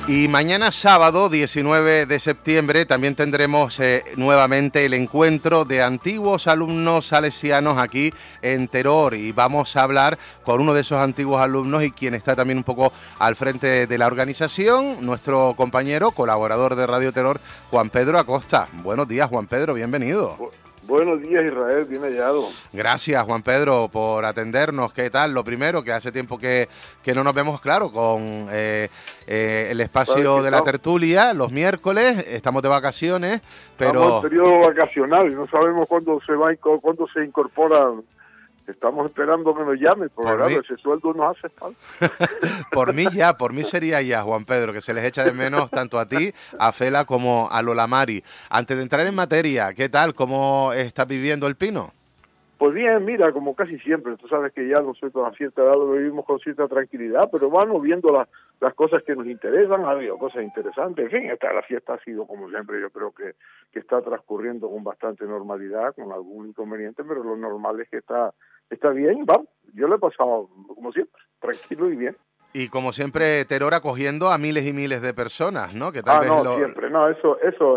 Y mañana sábado, 19 de septiembre, también tendremos nuevamente el encuentro de antiguos alumnos salesianos aquí en Teror. Y vamos a hablar con uno de esos antiguos alumnos y quien está también un poco al frente de la organización, nuestro compañero, colaborador de Radio Teror, Juan Pedro Acosta. Buenos días, Juan Pedro, bienvenido. Buenos días, Israel, bien hallado. Gracias, Juan Pedro, por atendernos. ¿Qué tal? Lo primero, que hace tiempo que no nos vemos, claro, con el espacio de la tertulia, los miércoles, estamos de vacaciones, pero... Estamos en periodo vacacional y no sabemos cuándo se incorpora. Estamos esperando que nos llame, porque claro, ese sueldo nos hace falta. Por mí sería ya, Juan Pedro, que se les echa de menos tanto a ti, a Fela, como a Lola Mari. Antes de entrar en materia, ¿qué tal? ¿Cómo estás viviendo el Pino? Pues bien, mira, como casi siempre, tú sabes que ya nosotros a cierta edad lo vivimos con cierta tranquilidad, pero vamos viendo las cosas que nos interesan, ha habido cosas interesantes, en fin, la fiesta ha sido como siempre, yo creo que está transcurriendo con bastante normalidad, con algún inconveniente, pero lo normal es que está bien, vamos, yo lo he pasado como siempre, tranquilo y bien. Y como siempre, Teror acogiendo a miles y miles de personas, ¿no? Que tal vez siempre, no, eso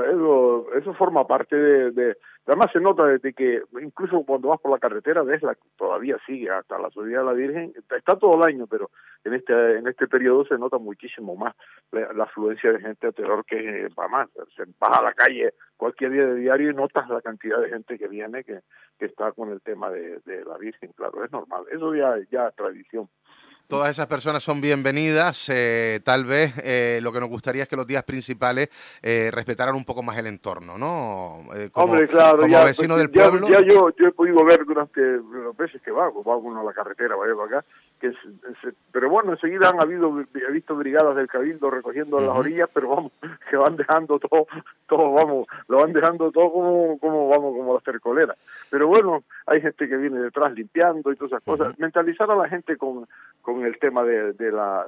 forma parte de además se nota desde que, incluso cuando vas por la carretera, ves todavía sigue hasta la subida de la Virgen, está todo el año, pero en este periodo se nota muchísimo más la afluencia de gente a Teror, que va más, se vas a la calle cualquier día de diario y notas la cantidad de gente que viene, que está con el tema de la Virgen, claro, es normal, eso ya es tradición. Todas esas personas son bienvenidas. Tal vez lo que nos gustaría es que los días principales respetaran un poco más el entorno, ¿no? Hombre, claro, como ya, vecino del pueblo. Ya yo he podido ver durante las veces que va uno a la carretera, vaya para acá, pero bueno, enseguida he visto brigadas del Cabildo recogiendo las orillas, pero vamos, que van dejando todo vamos, lo van dejando todo como las tercoleras. Pero bueno, hay gente que viene detrás limpiando y todas esas cosas. Mentalizar a la gente con el tema de la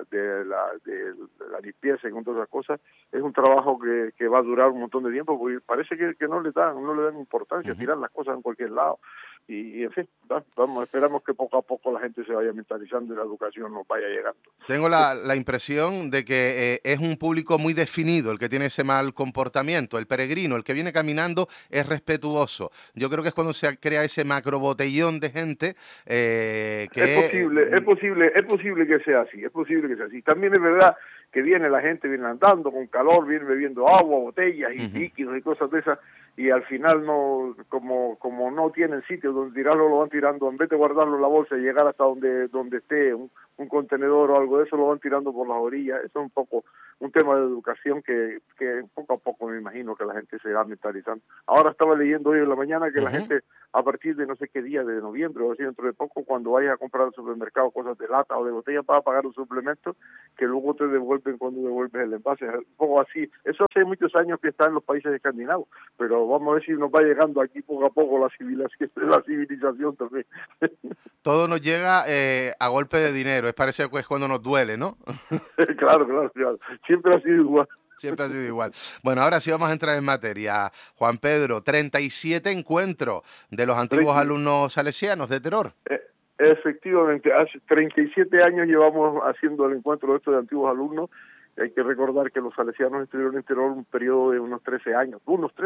limpieza y con todas esas cosas es un trabajo que va a durar un montón de tiempo, porque parece que no le dan importancia, tirar las cosas en cualquier lado. Y en fin, esperamos que poco a poco la gente se vaya mentalizando y la educación nos vaya llegando. Tengo la impresión de que es un público muy definido el que tiene ese mal comportamiento. El peregrino, el que viene caminando, es respetuoso. Yo creo que es cuando se crea ese macrobotellón de gente que... Es posible que sea así, También es verdad que la gente viene andando con calor, viene bebiendo agua, botellas y líquidos y cosas de esas, y al final no, como no tienen sitio donde tirarlo, lo van tirando, en vez de guardarlo en la bolsa y llegar hasta donde esté un contenedor o algo de eso, lo van tirando por las orillas. Eso es un poco un tema de educación que poco a poco me imagino que la gente se va mentalizando. Ahora estaba leyendo hoy en la mañana que la gente, a partir de no sé qué día de noviembre, o así dentro de poco, cuando vayas a comprar al supermercado cosas de lata o de botella, vas a pagar un suplemento que luego te devuelven cuando devuelves el envase. Es un poco así. Eso hace muchos años que está en los países escandinavos, pero vamos a ver si nos va llegando aquí poco a poco la civilización también. Todo nos llega a golpe de dinero, parece que es cuando nos duele, ¿no? Claro. Siempre ha sido igual. Siempre ha sido igual. Bueno, ahora sí vamos a entrar en materia. Juan Pedro, 37 encuentros de los antiguos alumnos salesianos de Teror. Efectivamente, hace 37 años llevamos haciendo el encuentro de estos antiguos alumnos. Hay que recordar que los salesianos estuvieron en Teror un periodo de unos 13 años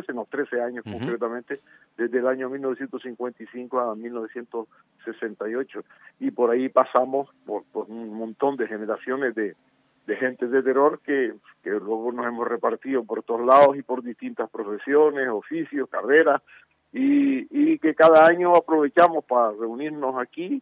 concretamente, desde el año 1955 a 1968. Y por ahí pasamos por un montón de generaciones de gente de Teror que luego nos hemos repartido por todos lados y por distintas profesiones, oficios, carreras, y que cada año aprovechamos para reunirnos aquí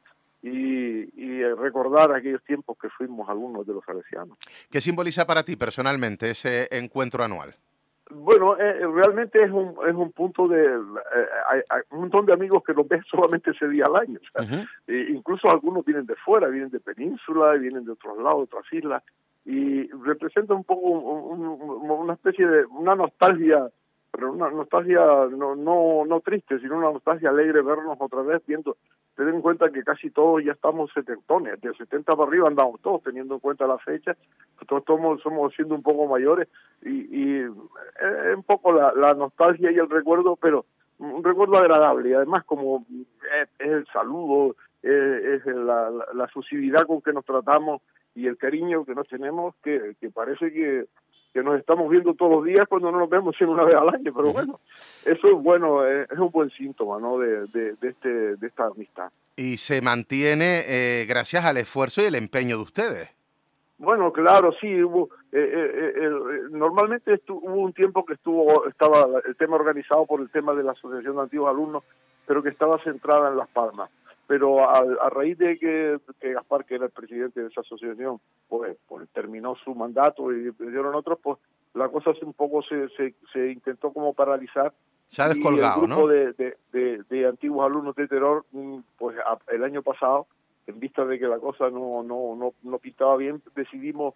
y recordar aquellos tiempos que fuimos alumnos de los salesianos. ¿Qué simboliza para ti personalmente ese encuentro anual? Bueno, realmente es un punto de... hay un montón de amigos que los ves solamente ese día al año. O sea, incluso algunos vienen de fuera, vienen de península, vienen de otros lados, de otras islas, y representa un poco una especie de una nostalgia, pero una nostalgia no triste, sino una nostalgia alegre vernos otra vez viendo. Ten en cuenta que casi todos ya estamos setentones, de 70 para arriba andamos todos, teniendo en cuenta la fecha, todos somos siendo un poco mayores, y es un poco la nostalgia y el recuerdo, pero un recuerdo agradable, y además como es el saludo, es la sucividad con que nos tratamos, y el cariño que nos tenemos, que parece que nos estamos viendo todos los días cuando no nos vemos sino una vez al año, pero bueno, eso es bueno, es un buen síntoma, ¿no?, de esta amistad. Y se mantiene gracias al esfuerzo y el empeño de ustedes. Bueno, claro, sí, normalmente hubo un tiempo que estaba el tema organizado por el tema de la Asociación de Antiguos Alumnos, pero que estaba centrada en Las Palmas. Pero a raíz de que Gaspar, que era el presidente de esa asociación, pues terminó su mandato y dieron otros, pues la cosa un poco se intentó como paralizar. Se ha descolgado, y el grupo, ¿no?, de antiguos alumnos de Teror, pues el año pasado, en vista de que la cosa no pintaba bien, decidimos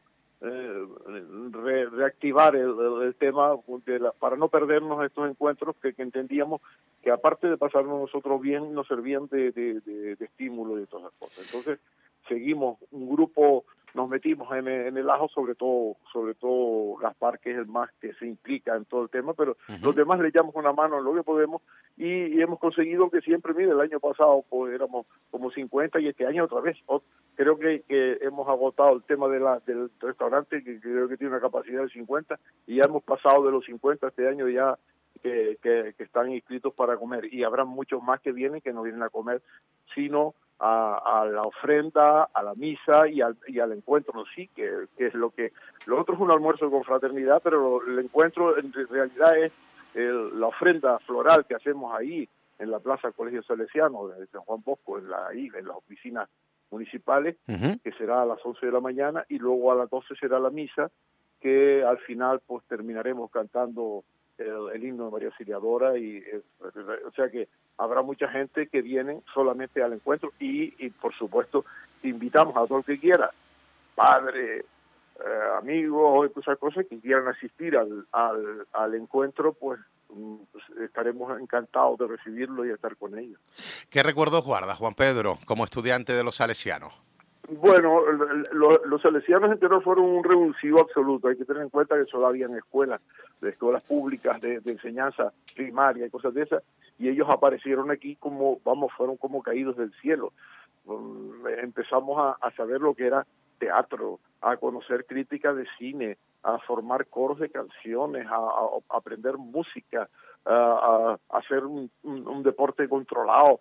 reactivar el tema para no perdernos estos encuentros que entendíamos que, aparte de pasarnos nosotros bien, nos servían de estímulo y de todas las cosas. Entonces seguimos un grupo, nos metimos en el ajo, sobre todo Gaspar, que es el más que se implica en todo el tema, pero los demás le echamos una mano en lo que podemos, y hemos conseguido que siempre, mire, el año pasado pues éramos como 50 y este año otra vez. Creo que hemos agotado el tema del restaurante, que creo que tiene una capacidad de 50, y ya hemos pasado de los 50 este año ya que están inscritos para comer, y habrá muchos más que no vienen a comer, sino a la ofrenda, a la misa y al encuentro, sí, que es lo otro es un almuerzo con fraternidad, pero el encuentro en realidad es la ofrenda floral que hacemos ahí en la Plaza Colegio Salesiano de San Juan Bosco, en las oficinas municipales, que será a las 11 de la mañana, y luego a las 12 será la misa, que al final pues terminaremos cantando el himno de María Auxiliadora, o sea que habrá mucha gente que viene solamente al encuentro, y por supuesto invitamos a todo el que quiera, padre, amigos, esas cosas, que quieran asistir al encuentro, pues estaremos encantados de recibirlo y estar con ellos. ¿Qué recuerdos guardas, Juan Pedro, como estudiante de los salesianos? Bueno, los salesianos enteros fueron un revulsivo absoluto. Hay que tener en cuenta que solo habían escuelas públicas de enseñanza primaria y cosas de esas, y ellos aparecieron aquí fueron como caídos del cielo. Empezamos a saber lo que era teatro, a conocer crítica de cine, a formar coros de canciones, a aprender música, a hacer un deporte controlado,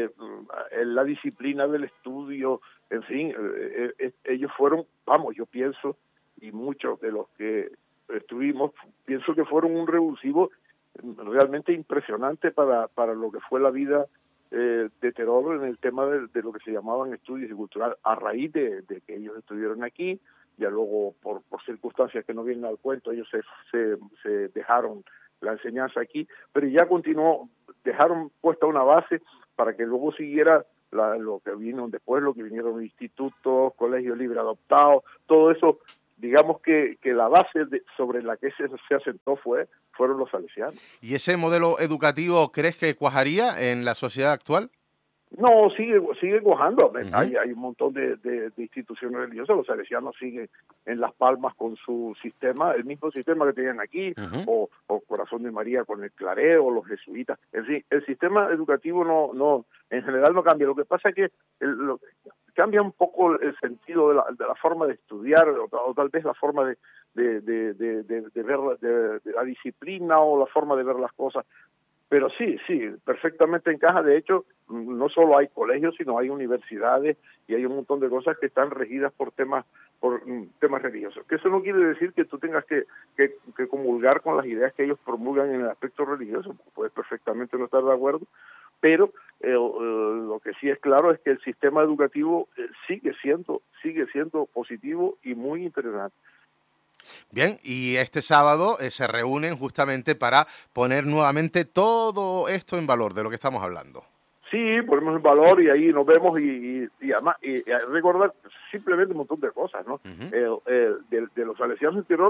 la disciplina del estudio, en fin, ellos fueron, yo pienso, y muchos de los que estuvimos, pienso que fueron un revulsivo realmente impresionante para lo que fue la vida de Teror en el tema de lo que se llamaban estudios y cultural, a raíz de que ellos estuvieron aquí. Ya luego, por circunstancias que no vienen al cuento, ellos se dejaron la enseñanza aquí, pero ya continuó, dejaron puesta una base para que luego siguiera lo que vino después, lo que vinieron institutos, colegios libre adoptados, todo eso. Digamos que la base sobre la que se asentó fueron los salesianos. ¿Y ese modelo educativo crees que cuajaría en la sociedad actual? No, sigue cuajando. Hay un montón de instituciones religiosas. Los salesianos siguen en Las Palmas con su sistema, el mismo sistema que tenían aquí, o Corazón de María con el Clareo, los jesuitas. En fin, el sistema educativo no en general no cambia. Lo que pasa es que cambia un poco el sentido de la forma de estudiar, o tal vez la forma de ver de la disciplina, o la forma de ver las cosas. Pero sí, perfectamente encaja. De hecho, no solo hay colegios, sino hay universidades, y hay un montón de cosas que están regidas por temas religiosos. Que eso no quiere decir que tú tengas que comulgar con las ideas que ellos promulgan en el aspecto religioso. Puedes perfectamente no estar de acuerdo, pero lo que sí es claro es que el sistema educativo sigue siendo positivo y muy interesante. Bien, y este sábado se reúnen justamente para poner nuevamente todo esto en valor de lo que estamos hablando. Sí, ponemos en valor, y ahí nos vemos, y además y recordar simplemente un montón de cosas, ¿no? De los salesianos interior,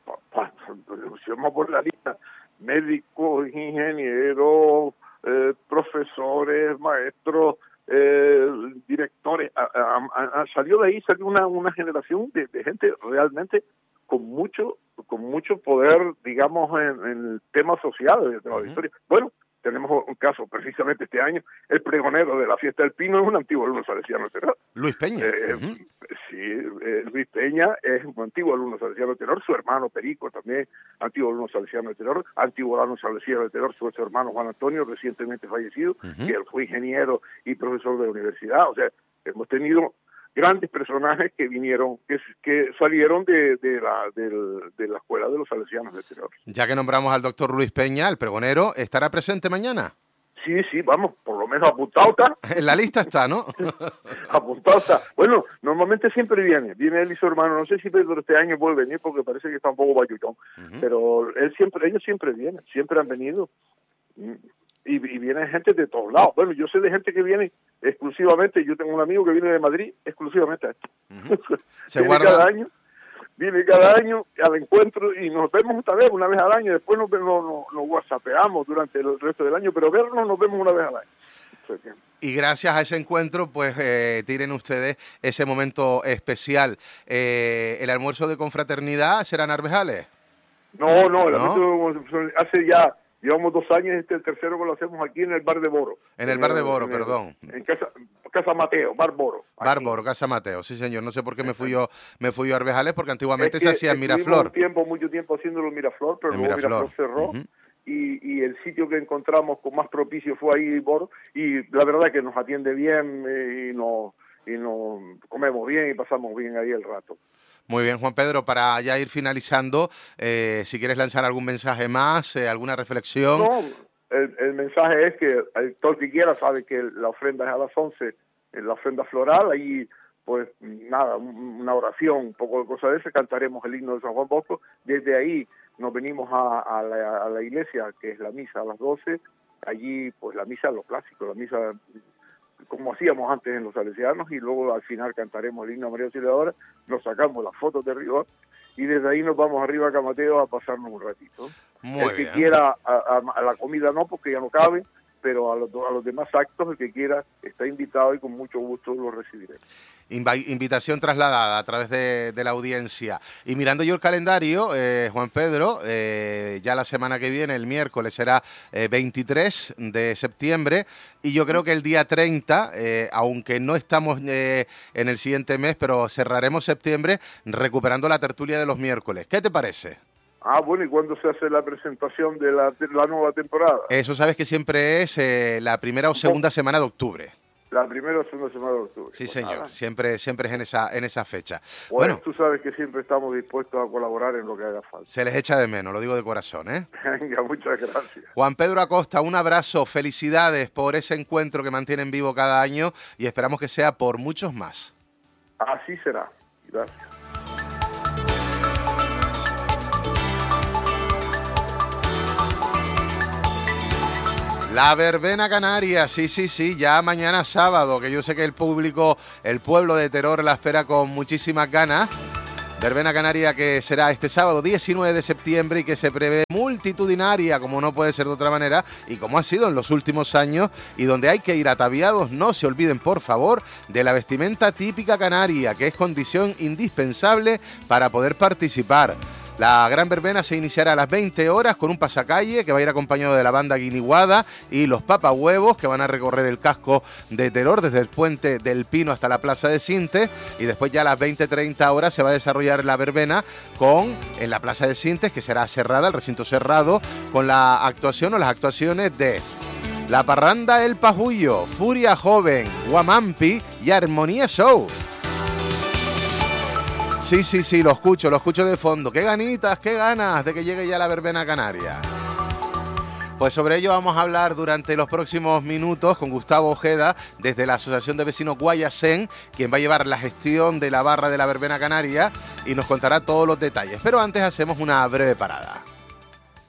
si vamos por la lista: médicos, ingenieros, profesores, maestros, directores. Salió una generación de gente realmente con mucho poder, digamos, en el tema social de la historia. Bueno, tenemos un caso precisamente este año, el pregonero de la fiesta del Pino es un antiguo alumno salesiano tenor. Luis Peña. Sí, Luis Peña es un antiguo alumno salesiano tenor, su hermano Perico también, antiguo alumno salesiano tenor, antiguo alumno salesiano tenor, su hermano Juan Antonio, recientemente fallecido, que él fue ingeniero y profesor de la universidad. O sea, hemos tenido grandes personajes que vinieron, que salieron de la escuela de los salesianos de tenor. Ya que nombramos al doctor Luis Peña, el pregonero, ¿estará presente mañana? Sí, vamos, por lo menos apuntado está. En la lista está, ¿no? Apuntado está. Bueno, normalmente siempre viene él y su hermano, no sé si Pedro este año puede venir porque parece que está un poco bayullón, pero ellos siempre vienen, siempre han venido. Y viene gente de todos lados. Bueno, yo sé de gente que viene exclusivamente, yo tengo un amigo que viene de Madrid exclusivamente a esto. Viene cada año al encuentro y nos vemos una vez al año, después nos whatsappeamos durante el resto del año, pero vernos nos vemos una vez al año. O sea que... Y gracias a ese encuentro, pues tienen ustedes ese momento especial. ¿El almuerzo de confraternidad será en Arvejales? No, el almuerzo hace ya... Llevamos 2 años, este es el tercero que lo hacemos aquí en el Bar de Boro. En el Bar de Boro, perdón. En Casa Mateo, Bar Boro. Bar Boro, Casa Mateo, sí señor. No sé por qué me fui yo a Arvejales, porque antiguamente se hacía en Miraflor. Mucho tiempo haciéndolo en Miraflor, pero luego Miraflor cerró. Y el sitio que encontramos con más propicio fue ahí Boro. Y la verdad es que nos atiende bien y nos comemos bien y pasamos bien ahí el rato. Muy bien, Juan Pedro, para ya ir finalizando, si quieres lanzar algún mensaje más, alguna reflexión. No, el mensaje es que todo el que quiera sabe que la ofrenda es a las 11, la ofrenda floral, ahí pues nada, una oración, un poco de cosas de eso, cantaremos el himno de San Juan Bosco, desde ahí nos venimos a la iglesia, que es la misa a las 12, allí pues la misa, lo clásico, la misa... como hacíamos antes en los salesianos, y luego al final cantaremos el himno a María Auxiliadora, nos sacamos las fotos de rigor, y desde ahí nos vamos arriba a Camateo a pasarnos un ratito. El que quiera a la comida no, porque ya no cabe, pero a los demás actos, el que quiera está invitado y con mucho gusto lo recibiremos. Invitación trasladada a través de la audiencia. Y mirando yo el calendario, Juan Pedro, ya la semana que viene, el miércoles, será 23 de septiembre, y yo creo que el día 30, aunque no estamos en el siguiente mes, pero cerraremos septiembre recuperando la tertulia de los miércoles. ¿Qué te parece? Bueno, ¿y cuándo se hace la presentación de la nueva temporada? Eso sabes que siempre es la primera o segunda semana de octubre. La primera o segunda semana de octubre. Sí, señor. Siempre es en esa fecha. Bueno, tú sabes que siempre estamos dispuestos a colaborar en lo que haga falta. Se les echa de menos, lo digo de corazón, ¿eh? Venga, muchas gracias. Juan Pedro Acosta, un abrazo, felicidades por ese encuentro que mantienen vivo cada año y esperamos que sea por muchos más. Así será. Gracias. La verbena canaria, sí, ya mañana sábado, que yo sé que el pueblo de Teror la espera con muchísimas ganas. Verbena canaria que será este sábado 19 de septiembre y que se prevé multitudinaria, como no puede ser de otra manera, y como ha sido en los últimos años, y donde hay que ir ataviados. No se olviden, por favor, de la vestimenta típica canaria, que es condición indispensable para poder participar. La gran verbena se iniciará a las 20 horas con un pasacalle que va a ir acompañado de la banda Guiniguada y los papahuevos que van a recorrer el casco de Teror desde el Puente del Pino hasta la Plaza de Sintes, y después ya a las 20-30 horas se va a desarrollar la verbena en la Plaza de Sintes, que será cerrada, el recinto cerrado, con la actuación o las actuaciones de La Parranda El Pajullo, Furia Joven, Guamampi y Armonía Show. Sí, lo escucho de fondo. Qué ganitas, qué ganas de que llegue ya la verbena canaria. Pues sobre ello vamos a hablar durante los próximos minutos con Gustavo Ojeda, desde la Asociación de Vecinos Guayasen, quien va a llevar la gestión de la barra de la verbena canaria y nos contará todos los detalles. Pero antes hacemos una breve parada.